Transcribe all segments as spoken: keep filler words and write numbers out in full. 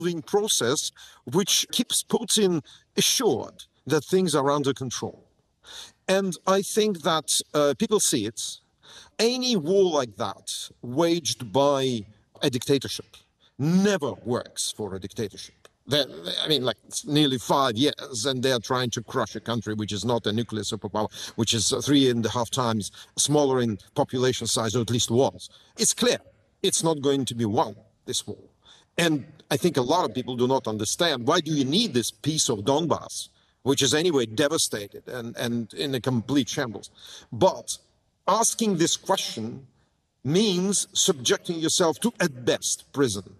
evolving process which keeps Putin assured that things are under control. And I think that uh, people see it. Any war like that waged by a dictatorship never works for a dictatorship. They're, I mean, like, it's nearly five years, and they're trying to crush a country which is not a nuclear superpower, which is three and a half times smaller in population size, or at least was. It's clear it's not going to be won, this war. And I think a lot of people do not understand, why do you need this piece of Donbass, which is anyway devastated and, and in a complete shambles? But asking this question means subjecting yourself to, at best, prison.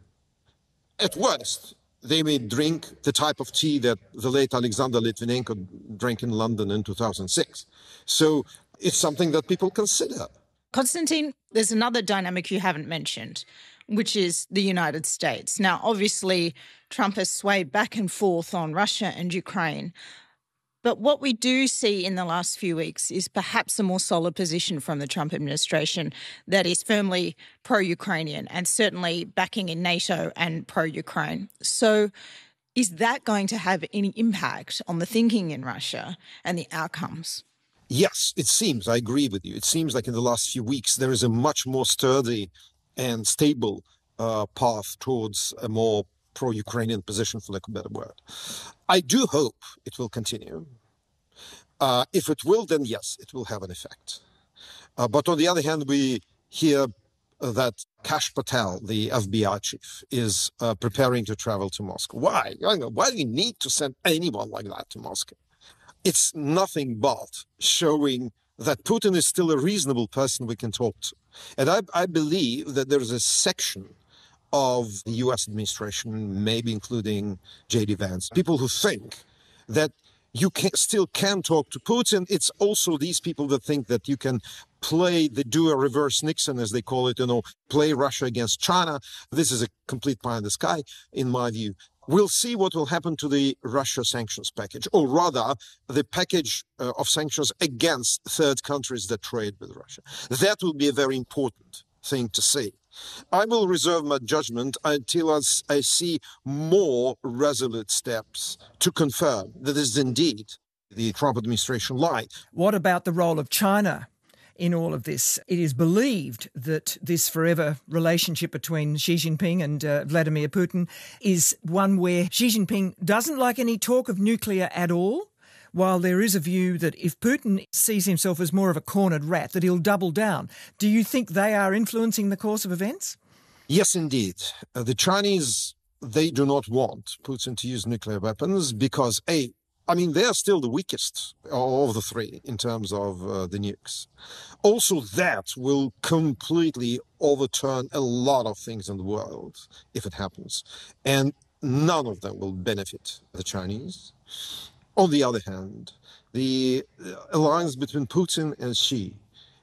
At worst, they may drink the type of tea that the late Alexander Litvinenko drank in London in two thousand six. So it's something that people consider. Konstantin, there's another dynamic you haven't mentioned, which is the United States. Now, obviously, Trump has swayed back and forth on Russia and Ukraine. But what we do see in the last few weeks is perhaps a more solid position from the Trump administration that is firmly pro-Ukrainian and certainly backing in NATO and pro-Ukraine. So is that going to have any impact on the thinking in Russia and the outcomes? Yes, it seems. I agree with you. It seems like in the last few weeks there is a much more sturdy and stable uh, path towards a more pro-Ukrainian position, for lack of a better word. I do hope it will continue. Uh, if it will, then yes, it will have an effect. Uh, but on the other hand, we hear uh, that Kash Patel, the F B I chief, is uh, preparing to travel to Moscow. Why? Why do we need to send anyone like that to Moscow? It's nothing but showing that Putin is still a reasonable person we can talk to. And I, I believe that there is a section of the U S administration, maybe including J D Vance, people who think that you can, still can talk to Putin. It's also these people that think that you can play the do a reverse Nixon, as they call it, you know, play Russia against China. This is a complete pie in the sky, in my view. We'll see what will happen to the Russia sanctions package, or rather the package uh, of sanctions against third countries that trade with Russia. That will be a very important thing to see. I will reserve my judgment until I see more resolute steps to confirm that this is indeed the Trump administration line. What about the role of China in all of this? It is believed that this forever relationship between Xi Jinping and uh, Vladimir Putin is one where Xi Jinping doesn't like any talk of nuclear at all, while there is a view that if Putin sees himself as more of a cornered rat, that he'll double down. Do you think they are influencing the course of events? Yes, indeed. Uh, the Chinese, they do not want Putin to use nuclear weapons because, A, I mean, they are still the weakest of the three in terms of uh, the nukes. Also, that will completely overturn a lot of things in the world if it happens. And none of them will benefit the Chinese. On the other hand, the alliance between Putin and Xi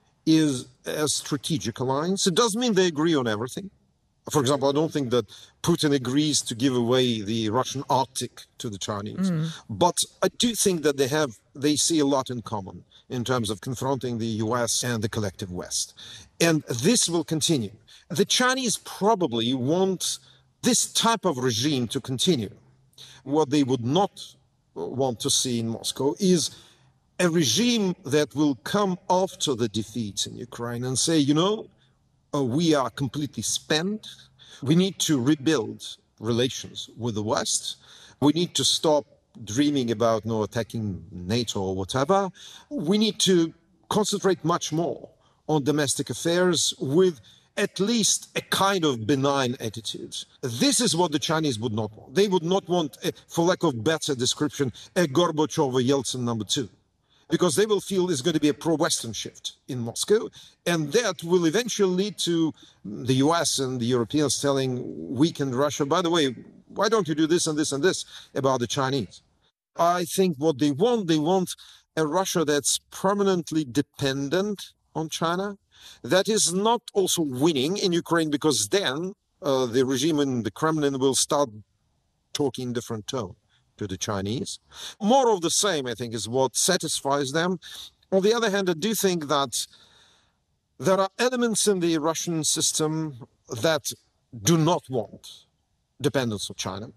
is a strategic alliance. It doesn't mean they agree on everything. For example, I don't think that Putin agrees to give away the Russian Arctic to the Chinese. Mm. But I do think that they have, they see a lot in common in terms of confronting the U S and the collective West. And this will continue. The Chinese probably want this type of regime to continue. What they would not want to see in Moscow is a regime that will come after the defeats in Ukraine and say, you know, uh, we are completely spent. We need to rebuild relations with the West. We need to stop dreaming about you know, attacking NATO or whatever. We need to concentrate much more on domestic affairs with at least a kind of benign attitude. This is what the Chinese would not want. They would not want, a, for lack of better description, a Gorbachev or Yeltsin number two, because they will feel there's going to be a pro-Western shift in Moscow, and that will eventually lead to the U S and the Europeans telling weakened Russia, by the way, why don't you do this and this and this about the Chinese? I think what they want, they want a Russia that's permanently dependent on China, that is not also winning in Ukraine, because then uh, the regime in the Kremlin will start talking in different tone to the Chinese. More of the same, I think, is what satisfies them. On the other hand, I do think that there are elements in the Russian system that do not want dependence of China.